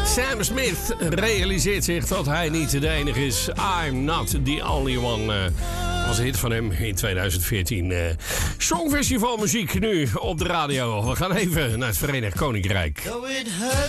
Sam Smith realiseert zich dat hij niet de enige is. I'm not the only one. Was een hit van hem in 2014. Songfestival muziek nu op de radio. We gaan even naar het Verenigd Koninkrijk.